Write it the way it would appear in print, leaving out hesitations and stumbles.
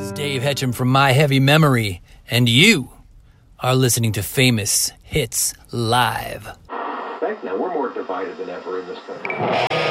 Dave Hetcham from My Heavy Memory, and you are listening to Famous Hits Live. Now, we're more divided than ever in this country.